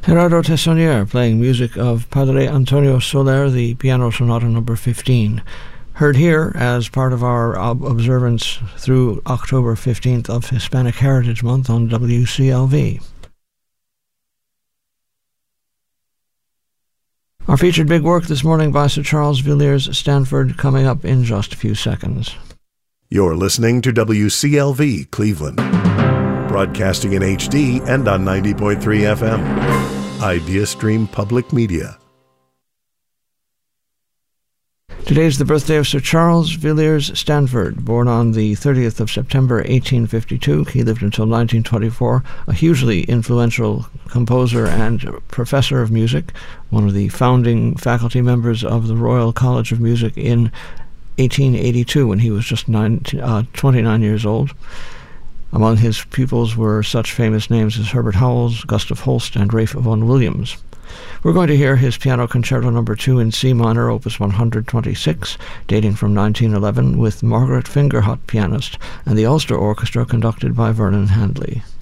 Gerardo Tessonnier playing music of Padre Antonio Soler, the Piano Sonata No. 15. Heard here as part of our observance through October 15th of Hispanic Heritage Month on WCLV. Our featured big work this morning by Sir Charles Villiers Stanford coming up in just a few seconds. You're listening to WCLV Cleveland, broadcasting in HD and on 90.3 FM. Idea Stream Public Media. Today's the birthday of Sir Charles Villiers Stanford, born on the 30th of September 1852. He lived until 1924, a hugely influential composer and professor of music, one of the founding faculty members of the Royal College of Music in 1882 when he was just 29 years old. Among his pupils were such famous names as Herbert Howells, Gustav Holst, and Ralph Vaughan Williams. We're going to hear his Piano Concerto No. 2 in C minor, Opus 126, dating from 1911, with Margaret Fingerhut pianist, and the Ulster Orchestra conducted by Vernon Handley.